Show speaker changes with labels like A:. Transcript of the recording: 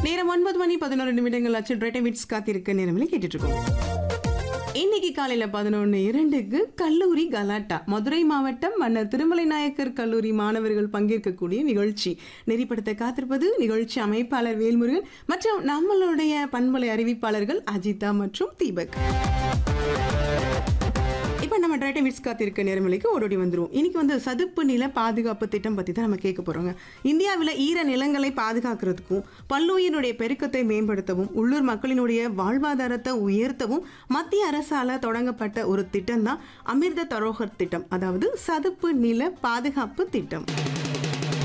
A: நேரம் 9 மணி 11 நிமிடங்கள் ஆச்சு. டிரைட்டன் விட்ஸ் காத்திருக்க நேரமில் கேட்டுட்டு இருக்கோம். இன்னைக்கு காலையில 11:02க்கு கல்லூரி கலாட்டா. மதுரை மாவட்டம் மன்னர் திருமலை நாயக்கர் கல்லூரி மாணவர்கள் பங்கேற்கக்கூடிய நிகழ்ச்சி. நெறிப்படுத்த காத்திருப்பது நிகழ்ச்சி அமைப்பாளர் வேல்முருகன் மற்றும் நம்மளுடைய பண்பலை அறிவிப்பாளர்கள் அஜிதா மற்றும் தீபக். இப்போ நம்ம டிரைட்டன் விட்ஸ் காத்திருக்க நேரமலைக்கு ஓடோடி வந்துருவோம். இன்னைக்கு சதுப்பு நில பாதுகாப்பு திட்டம் பற்றி தான் நம்ம கேட்க போகிறோங்க. இந்தியாவில் ஈர நிலங்களை பாதுகாக்கிறதுக்கும் பல்லுயிரினுடைய பெருக்கத்தை மேம்படுத்தவும் உள்ளூர் மக்களினுடைய வாழ்வாதாரத்தை உயர்த்தவும் மத்திய அரசால் தொடங்கப்பட்ட ஒரு திட்டம் தான் அமிர்த தரோகர் திட்டம், அதாவது சதுப்பு நில பாதுகாப்பு திட்டம்.